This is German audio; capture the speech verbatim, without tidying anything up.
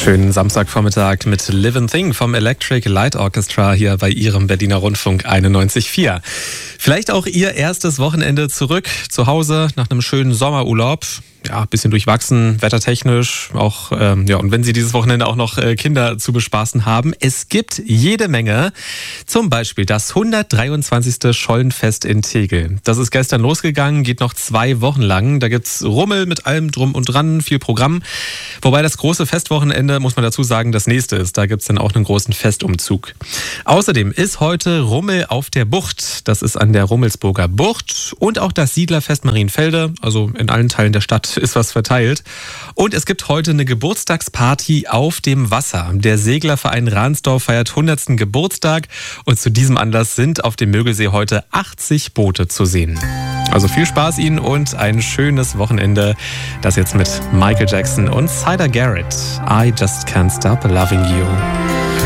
Schönen Samstagvormittag mit Live and Thing vom Electric Light Orchestra hier bei Ihrem Berliner Rundfunk einundneunzig Komma vier. Vielleicht auch Ihr erstes Wochenende zurück zu Hause nach einem schönen Sommerurlaub. Ja, ein bisschen durchwachsen, wettertechnisch auch, ähm, ja, und wenn Sie dieses Wochenende auch noch äh, Kinder zu bespaßen haben, es gibt jede Menge. Zum Beispiel das hundertdreiundzwanzigste Schollenfest in Tegel. Das ist gestern losgegangen, geht noch zwei Wochen lang. Da gibt's Rummel mit allem drum und dran, viel Programm. Wobei das große Festwochenende, muss man dazu sagen, das nächste ist. Da gibt's dann auch einen großen Festumzug. Außerdem ist heute Rummel auf der Bucht. Das ist an der Rummelsburger Bucht. Und auch das Siedlerfest Marienfelde, also in allen Teilen der Stadt ist was verteilt. Und es gibt heute eine Geburtstagsparty auf dem Wasser. Der Seglerverein Ransdorf feiert hundertsten Geburtstag und zu diesem Anlass sind auf dem Mögelsee heute achtzig Boote zu sehen. Also viel Spaß Ihnen und ein schönes Wochenende. Das jetzt mit Michael Jackson und Cider Garrett. I just can't stop loving you.